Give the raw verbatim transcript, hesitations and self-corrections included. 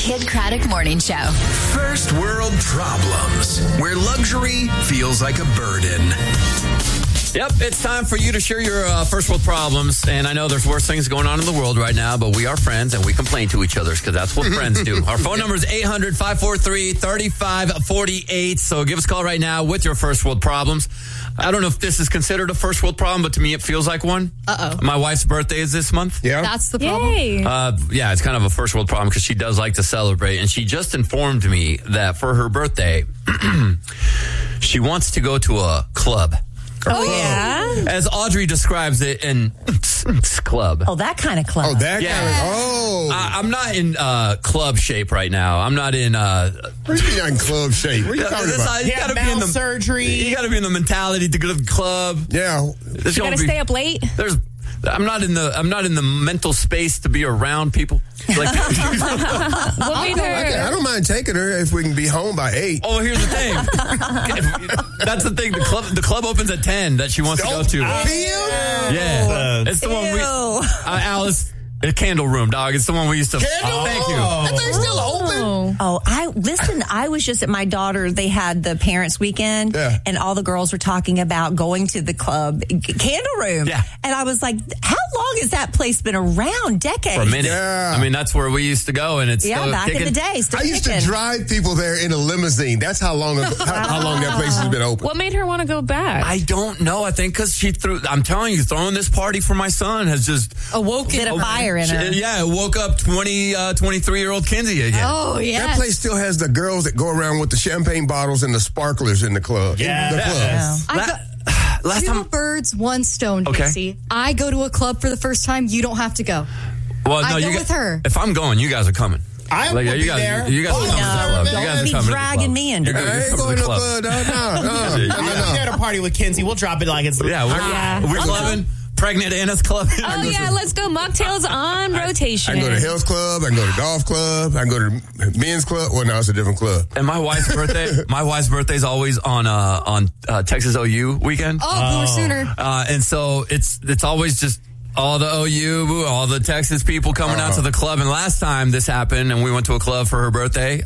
Kid Craddock Morning Show. First world problems, where luxury feels like a burden. Yep, it's time for you to share your uh, first world problems. And I know there's worse things going on in the world right now, but we are friends and we complain to each other because that's what friends do. Our phone number is eight hundred, five four three, three five four eight. So give us a call right now with your first world problems. I don't know if this is considered a first world problem, but to me it feels like one. Uh-oh. My wife's birthday is this month. Yeah. That's the problem. Uh, yeah, it's kind of a first world problem because she does like to celebrate. And she just informed me that for her birthday, she wants to go to a club. Oh, yeah? As Audrey describes it in club. Oh, that kind of club. Oh, that Yeah. kind of. Oh. I, I'm not in uh, club shape right now. I'm not in. Uh, Where's you not in club shape? What are you talking this- about? you Yeah, gotta be in mouth the surgery. You got to be in the mentality to go to the club. Yeah. There's You gonna gotta be- stay up late? There's. I'm not in the. I'm not in the mental space to be around people. Like, What made I, can, I her? don't mind taking her if we can be home by eight. oh, here's the thing. That's the thing. The club. The club opens at ten. That she wants to go to. Yeah, it's the one we. Ew. Uh, Alice, a candle room, dog. It's the one we used to. Candle? Oh, thank you. That thing's still open. Oh, I listen. I was just at my daughter. They had the parents' weekend, Yeah. and all the girls were talking about going to the club candle room. Yeah. And I was like, "How long has that place been around? Decades." For a minute. Yeah. I mean, that's where we used to go, and it's Yeah, still back in kicking. the day. Still I used to kicking. drive people there in a limousine. That's how long how, how long that place has been open. What made her want to go back? I don't know. I think because she threw. I'm telling you, throwing this party for my son has just Awoken. Lit a fire in her. Yeah, it woke up twenty, uh, twenty-three year old Kinsey again. Oh, yeah. That place still has the girls that go around with the champagne bottles and the sparklers in the club. Yeah. The club. Yeah. I La- go- last Two time. birds, one stone, Okay. Casey. I go to a club for the first time. You don't have to go. Well, I no, go you with guys, her. If I'm going, you guys are coming. I Like, will you be guys, there. You guys Oh, are coming no, to the club. no, You guys Don't are be coming to the dragging club. me into You're it. gonna I ain't come to going the to club. the club. No, no, no. Yeah, no, you- no, I'll be there no. to party with Kinsey. We'll drop it like it's. Yeah, we're, Yeah. we're clubbing. Pregnant Anna's clubbing. Oh, yeah, let's go. Mocktails on rotation. I can go to Hell's Club. I can go to golf club. I can go to men's club. Well, no, it's a different club. And my wife's birthday, my wife's birthday is always on uh, on uh, Texas O U weekend. Oh, more sooner. Uh, and so it's it's always just all the O U, all the Texas people coming out Uh-huh. to the club. And last time this happened and we went to a club for her birthday,